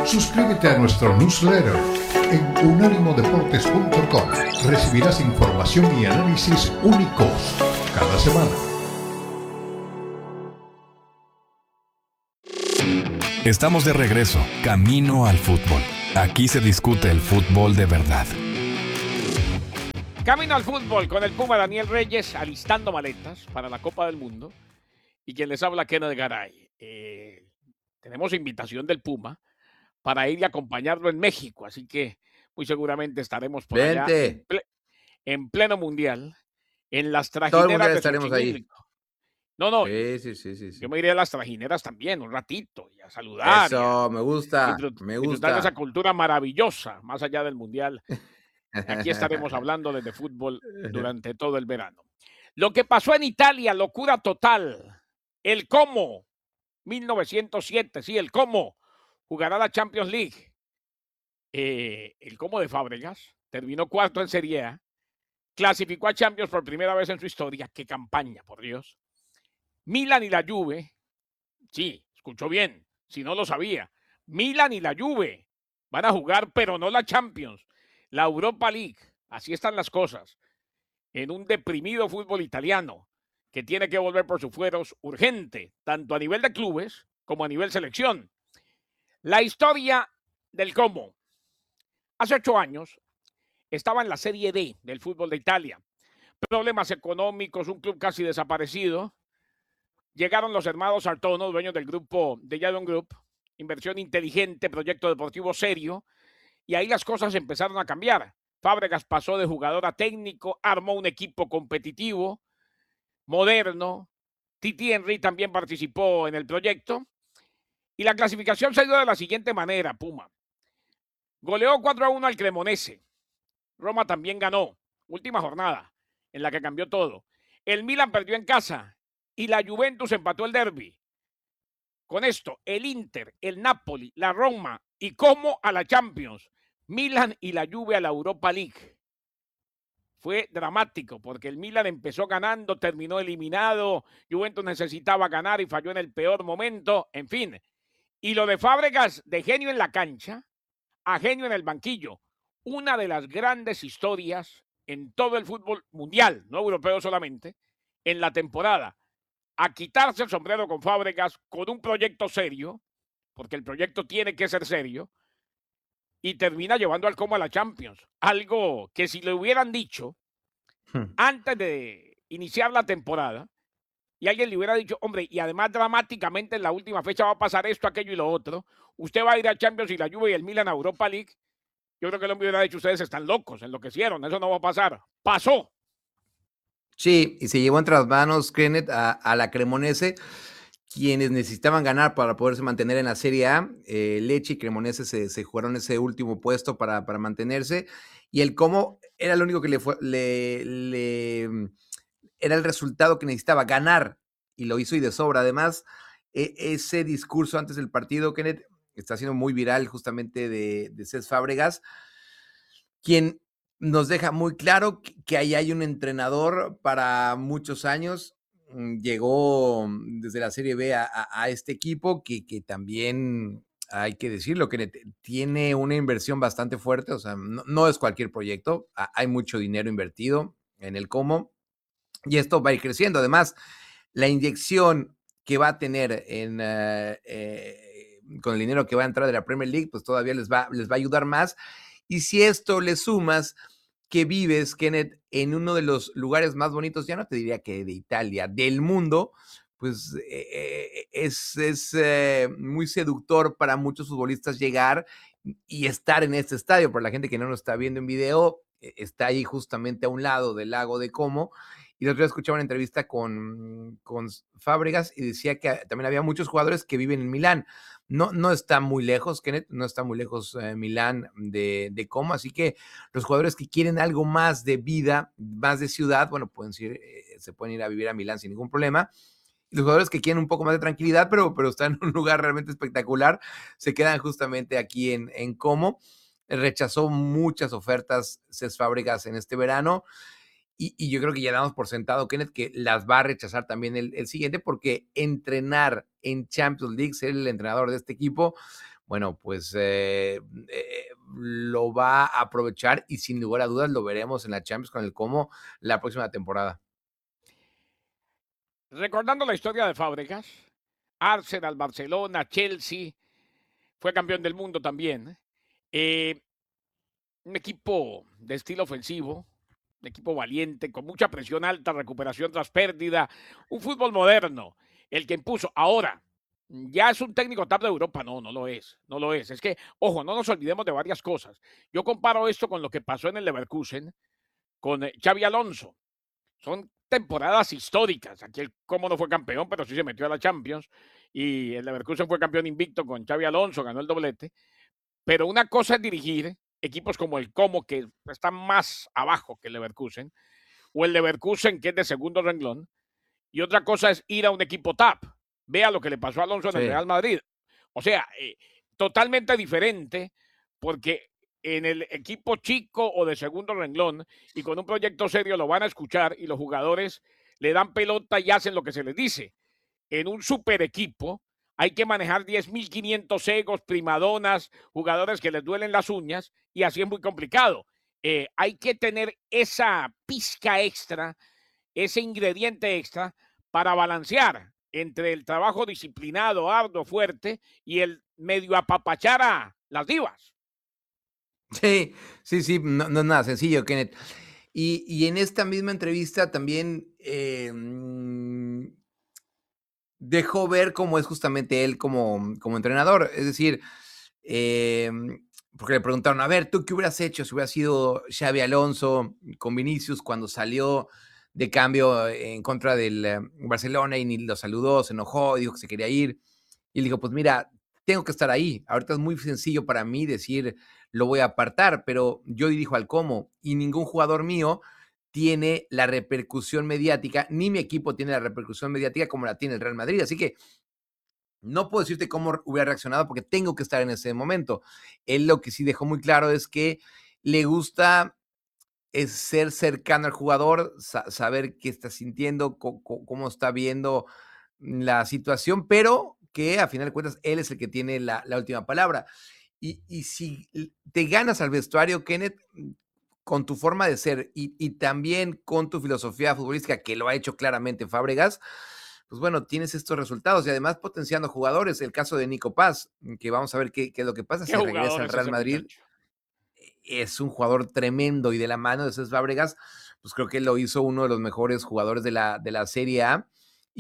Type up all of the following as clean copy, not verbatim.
Suscríbete a nuestro newsletter en unánimodeportes.com. Recibirás información y análisis únicos cada semana. Estamos de regreso, camino al fútbol. Aquí se discute el fútbol de verdad. Camino al fútbol con el Puma Daniel Reyes, alistando maletas para la Copa del Mundo. Y quien les habla, Kenneth Garay. Tenemos invitación del Puma para ir y acompañarlo en México. Así que muy seguramente estaremos por allá en pleno mundial, en las trajineras de estaremos ahí. No. Sí. Yo me iré a las trajineras también, un ratito, y a saludar. Eso, me gusta. Disfrutar de esa cultura maravillosa, más allá del mundial. Aquí estaremos hablando de fútbol durante todo el verano. Lo que pasó en Italia, locura total. El Como, 1907, sí, el Como jugará la Champions League. El Como de Fábregas terminó cuarto en Serie A, clasificó a Champions por primera vez en su historia. ¡Qué campaña, por Dios! Milan y la Juve, sí, escuchó bien, si no lo sabía, Milan y la Juve van a jugar, pero no la Champions, la Europa League. Así están las cosas en un deprimido fútbol italiano que tiene que volver por sus fueros urgente, tanto a nivel de clubes como a nivel selección. La historia del Como. Hace 8 años estaba en la Serie D del fútbol de Italia. Problemas económicos, un club casi desaparecido. Llegaron los hermanos Artono, dueños del grupo de Jadon Group, inversión inteligente, proyecto deportivo serio, y ahí las cosas empezaron a cambiar. Fábregas pasó de jugador a técnico, armó un equipo competitivo, moderno. Titi Henry también participó en el proyecto, y la clasificación se dio de la siguiente manera, Puma. Goleó 4-1 al Cremonese. Roma también ganó, última jornada, en la que cambió todo. El Milan perdió en casa, y la Juventus empató el derbi. Con esto, el Inter, el Napoli, la Roma y Como a la Champions. Milan y la Juve a la Europa League. Fue dramático porque el Milan empezó ganando, terminó eliminado. Juventus necesitaba ganar y falló en el peor momento. En fin. Y lo de Fábregas, de genio en la cancha a genio en el banquillo. Una de las grandes historias en todo el fútbol mundial, no europeo solamente, en la temporada. A quitarse el sombrero con Fábregas, con un proyecto serio, porque el proyecto tiene que ser serio, y termina llevando al Como a la Champions. Algo que si le hubieran dicho antes de iniciar la temporada, y alguien le hubiera dicho, hombre, y además dramáticamente en la última fecha va a pasar esto, aquello y lo otro, usted va a ir a Champions y la Juve y el Milan a Europa League, yo creo que el hombre hubiera dicho, ustedes están locos, enloquecieron, eso no va a pasar. ¡Pasó! Sí, y se llevó entre las manos, Kenneth, a la Cremonese, quienes necesitaban ganar para poderse mantener en la Serie A. Lecce y Cremonese se jugaron ese último puesto para mantenerse, y el Como era lo único que era el resultado que necesitaba, ganar, y lo hizo y de sobra. Además, ese discurso antes del partido, Kenneth, está siendo muy viral justamente de Cesc Fábregas, quien nos deja muy claro que ahí hay un entrenador para muchos años. Llegó desde la Serie B a este equipo que también hay que decirlo, que tiene una inversión bastante fuerte, o sea, no es cualquier proyecto, hay mucho dinero invertido en el Como, y esto va a ir creciendo. Además, la inyección que va a tener con el dinero que va a entrar de la Premier League, pues todavía les va a ayudar más. Y si esto le sumas que vives, Kenneth, en uno de los lugares más bonitos, ya no te diría que de Italia, del mundo, pues es muy seductor para muchos futbolistas llegar y estar en este estadio. Para la gente que no lo está viendo en video, está ahí justamente a un lado del lago de Como. Y el otro día escuchaba una entrevista con Fábregas y decía que también había muchos jugadores que viven en Milán. No está muy lejos, Kenneth, no está muy lejos Milán de Como, así que los jugadores que quieren algo más de vida, más de ciudad, bueno, se pueden ir a vivir a Milán sin ningún problema. Y los jugadores que quieren un poco más de tranquilidad, pero están en un lugar realmente espectacular, se quedan justamente aquí en Como. Rechazó muchas ofertas Cesc Fábregas en este verano, Y yo creo que ya damos por sentado, Kenneth, que las va a rechazar también el siguiente, porque entrenar en Champions League, ser el entrenador de este equipo, bueno, pues lo va a aprovechar y sin lugar a dudas lo veremos en la Champions con el Como la próxima temporada. Recordando la historia de Fábregas, Arsenal, Barcelona, Chelsea, fue campeón del mundo también. Un equipo de estilo ofensivo, un equipo valiente, con mucha presión alta, recuperación tras pérdida, un fútbol moderno, el que impuso. Ahora, ya es un técnico top de Europa, no lo es, no lo es. Es que, ojo, no nos olvidemos de varias cosas. Yo comparo esto con lo que pasó en el Leverkusen con Xavi Alonso. Son temporadas históricas. Aquí el Como no fue campeón, pero sí se metió a la Champions. Y el Leverkusen fue campeón invicto con Xavi Alonso, ganó el doblete. Pero una cosa es dirigir equipos como el Como, que están más abajo que el Leverkusen, o el Leverkusen, que es de segundo renglón, y otra cosa es ir a un equipo top. Vea lo que le pasó a Alonso en el Real Madrid. O sea, totalmente diferente, porque en el equipo chico o de segundo renglón y con un proyecto serio lo van a escuchar y los jugadores le dan pelota y hacen lo que se les dice. En un super equipo hay que manejar 10.500 egos, primadonas, jugadores que les duelen las uñas y así es muy complicado. Hay que tener esa pizca extra, ese ingrediente extra para balancear entre el trabajo disciplinado, arduo, fuerte y el medio apapachar a las divas. Sí, no es nada sencillo, Kenneth. Y en esta misma entrevista también dejó ver cómo es justamente él como entrenador. Es decir, porque le preguntaron, a ver, ¿tú qué hubieras hecho si hubiera sido Xavi Alonso con Vinicius cuando salió de cambio en contra del Barcelona y ni lo saludó, se enojó, dijo que se quería ir? Y le dijo, pues mira, tengo que estar ahí. Ahorita es muy sencillo para mí decir, lo voy a apartar, pero yo dirijo al Como y ningún jugador mío tiene la repercusión mediática, ni mi equipo tiene la repercusión mediática como la tiene el Real Madrid. Así que no puedo decirte cómo hubiera reaccionado porque tengo que estar en ese momento. Él lo que sí dejó muy claro es que le gusta ser cercano al jugador, saber qué está sintiendo, cómo está viendo la situación, pero que a final de cuentas él es el que tiene la última palabra. Y si te ganas al vestuario, Kenneth, con tu forma de ser y también con tu filosofía futbolística, que lo ha hecho claramente Fábregas, pues bueno, tienes estos resultados y además potenciando jugadores. El caso de Nico Paz, que vamos a ver qué es lo que pasa ¿Qué si regresa jugador al es Real ese Madrid. muchacho? Es un jugador tremendo y de la mano de Cés Fábregas, pues creo que lo hizo uno de los mejores jugadores de la Serie A.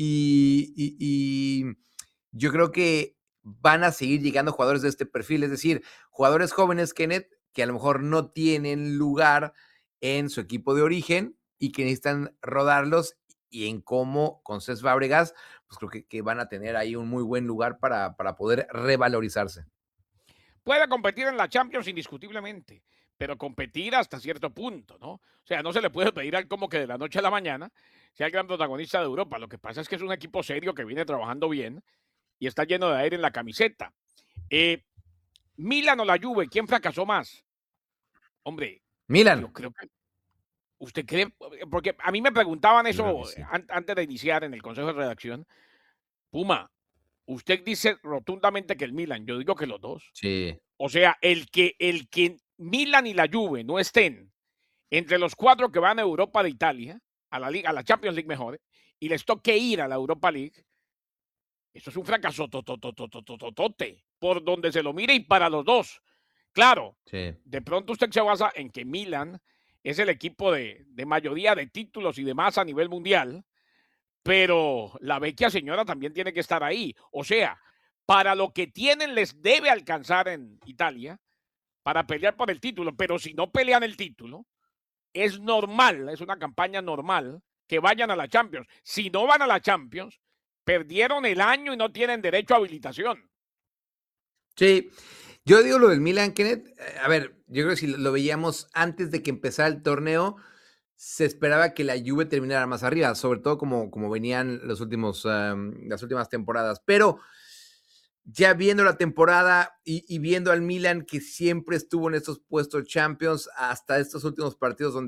Y yo creo que van a seguir llegando jugadores de este perfil, es decir, jugadores jóvenes, Kenneth, que a lo mejor no tienen lugar en su equipo de origen y que necesitan rodarlos, y en cómo con Cés Fábregas, pues creo que van a tener ahí un muy buen lugar para poder revalorizarse. Puede competir en la Champions indiscutiblemente, pero competir hasta cierto punto, ¿no? O sea, no se le puede pedir al Como que de la noche a la mañana sea el gran protagonista de Europa. Lo que pasa es que es un equipo serio que viene trabajando bien y está lleno de aire en la camiseta. Milan o la Juve, ¿quién fracasó más? Hombre, yo Milan. creo que usted cree, porque a mí me preguntaban Yo creo que eso sí. antes de iniciar en el consejo de redacción. Puma, usted dice rotundamente que el Milan, yo digo que los dos. Sí. O sea, el que Milan y la Juve no estén entre los 4 que van a Europa de Italia, a la Liga, a la Champions League mejor, y les toque ir a la Europa League, eso es un fracaso totototototote, por donde se lo mire y para los dos. Claro, Sí. de pronto usted se basa en que Milan es el equipo de mayoría de títulos y demás a nivel mundial, pero la vecchia señora también tiene que estar ahí. O sea, para lo que tienen les debe alcanzar en Italia para pelear por el título, pero si no pelean el título, es normal, es una campaña normal que vayan a la Champions. Si no van a la Champions, perdieron el año y no tienen derecho a habilitación. Sí, yo digo lo del Milan, Kenneth. A ver, yo creo que si lo veíamos antes de que empezara el torneo, se esperaba que la Juve terminara más arriba, sobre todo como venían las últimas temporadas. Pero ya viendo la temporada y viendo al Milan que siempre estuvo en estos puestos Champions hasta estos últimos partidos donde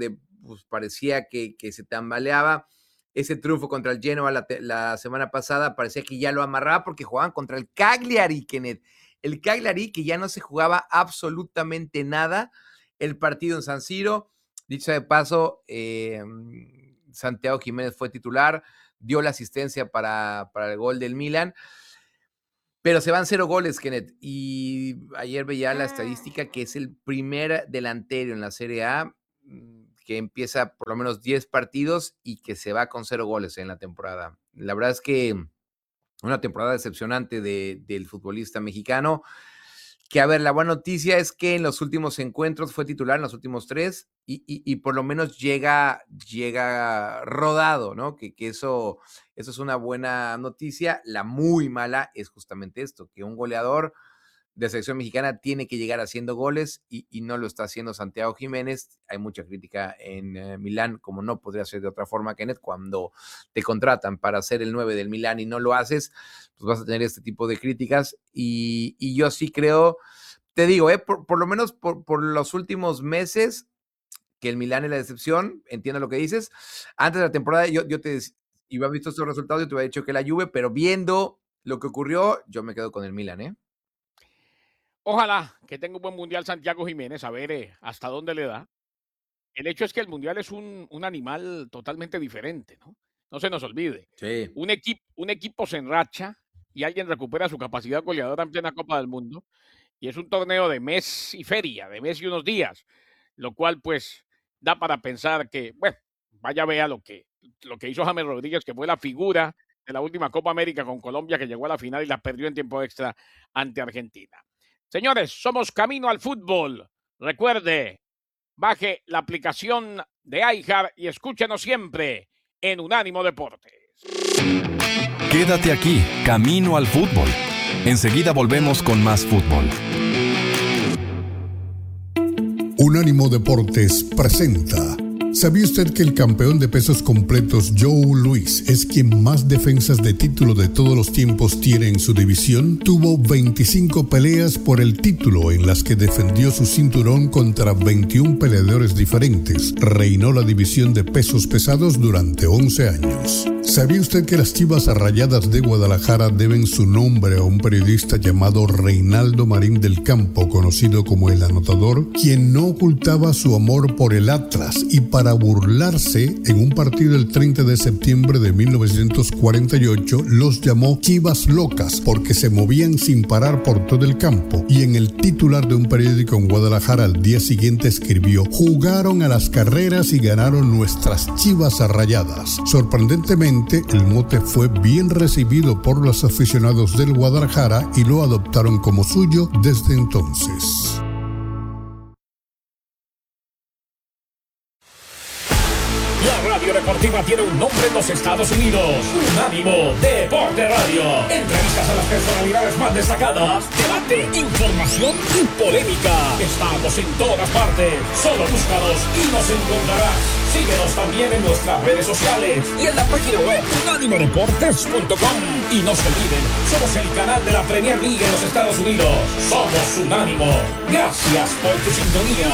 pues parecía que se tambaleaba. Ese triunfo contra el Genoa la semana pasada parecía que ya lo amarraba porque jugaban contra el Cagliari, Kenneth. El Cagliari, que ya no se jugaba absolutamente nada. El partido en San Siro, dicho sea de paso, Santiago Jiménez fue titular, dio la asistencia para el gol del Milan, pero se van 0 goles, Kenneth. Y ayer veía la estadística que es el primer delantero en la Serie A que empieza por lo menos 10 partidos y que se va con 0 goles en la temporada. La verdad es que una temporada decepcionante del futbolista mexicano, que a ver, la buena noticia es que en los últimos encuentros fue titular en los últimos 3 y por lo menos llega rodado, ¿no? Que eso es una buena noticia. La muy mala es justamente esto, que un goleador de selección mexicana tiene que llegar haciendo goles y no lo está haciendo Santiago Jiménez. Hay mucha crítica en Milán, como no podría ser de otra forma, Kenneth, cuando te contratan para ser el 9 del Milán y no lo haces, pues vas a tener este tipo de críticas y yo sí creo, te digo, por lo menos por los últimos meses, que el Milán es la decepción, entiendo lo que dices. Antes de la temporada yo te iba visto estos resultados, yo te hubiera dicho que la Juve, pero viendo lo que ocurrió, yo me quedo con el Milán, ¿eh? Ojalá que tenga un buen mundial Santiago Jiménez, a ver hasta dónde le da. El hecho es que el mundial es un animal totalmente diferente, ¿no? No se nos olvide. Sí. Un equipo se enracha y alguien recupera su capacidad goleadora en plena Copa del Mundo. Y es un torneo de mes y feria, de mes y unos días, lo cual pues da para pensar que, bueno, vaya vea lo que hizo James Rodríguez, que fue la figura de la última Copa América con Colombia, que llegó a la final y la perdió en tiempo extra ante Argentina. Señores, somos Camino al Fútbol. Recuerde, baje la aplicación de iHeart y escúchenos siempre en Unánimo Deportes. Quédate aquí, Camino al Fútbol. Enseguida volvemos con más fútbol. Unánimo Deportes presenta. ¿Sabía usted que el campeón de pesos completos Joe Louis es quien más defensas de título de todos los tiempos tiene en su división? Tuvo 25 peleas por el título en las que defendió su cinturón contra 21 peleadores diferentes. Reinó la división de pesos pesados durante 11 años. ¿Sabía usted que las Chivas Rayadas de Guadalajara deben su nombre a un periodista llamado Reinaldo Marín del Campo, conocido como El Anotador, quien no ocultaba su amor por el Atlas y para burlarse, en un partido el 30 de septiembre de 1948, los llamó Chivas Locas porque se movían sin parar por todo el campo? Y en el titular de un periódico en Guadalajara al día siguiente escribió: jugaron a las carreras y ganaron nuestras Chivas Rayadas. Sorprendentemente, el mote fue bien recibido por los aficionados del Guadalajara y lo adoptaron como suyo desde entonces. La radio deportiva tiene un nombre en los Estados Unidos: Unánimo Deporte Radio. Entrevistas a las personalidades más destacadas, debate, información y polémica. Estamos en todas partes. Solo búscanos y nos encontrarás. Síguenos también en nuestras redes sociales y en la página web unánimodeportes.com. Y no se olviden, somos el canal de la Premier League en los Estados Unidos. Somos Unánimo. Gracias por tu sintonía.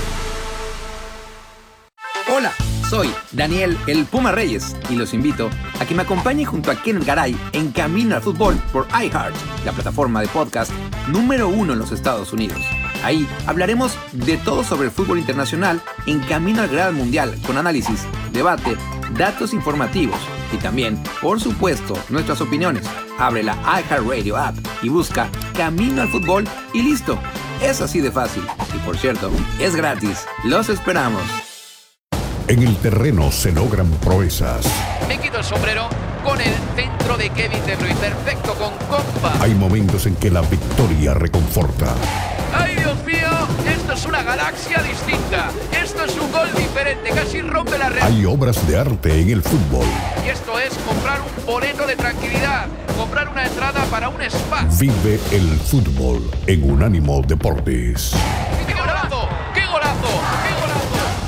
Hola, soy Daniel el Puma Reyes y los invito a que me acompañen junto a Kenneth Garay en Camino al Fútbol por iHeart, la plataforma de podcast número 1 en los Estados Unidos. Ahí hablaremos de todo sobre el fútbol internacional en camino al Gran Mundial, con análisis, debate, datos informativos y también, por supuesto, nuestras opiniones. Abre la iHeartRadio app y busca Camino al Fútbol y listo. Es así de fácil. Y por cierto, es gratis. Los esperamos. En el terreno se logran proezas. Me quito el sombrero con el centro de Kevin De Bruyne, perfecto con compa. Hay momentos en que la victoria reconforta. ¡Ay, Dios mío! Esto es una galaxia distinta. Esto es un gol diferente, casi rompe la red. Hay obras de arte en el fútbol. Y esto es comprar un boleto de tranquilidad, comprar una entrada para un spa. Vive el fútbol en Unánimo Deportes. ¡Qué golazo! ¡Qué golazo! ¡Qué golazo!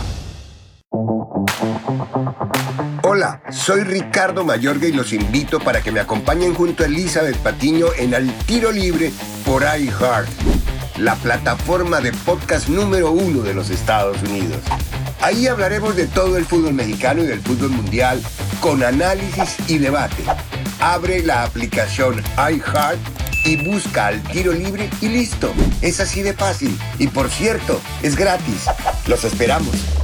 Hola, soy Ricardo Mayorga y los invito para que me acompañen junto a Elizabeth Patiño en Al Tiro Libre por iHeart, la plataforma de podcast número 1 de los Estados Unidos. Ahí hablaremos de todo el fútbol mexicano y del fútbol mundial con análisis y debate. Abre la aplicación iHeart y busca Al Tiro Libre y listo. Es así de fácil. Y por cierto, es gratis. Los esperamos.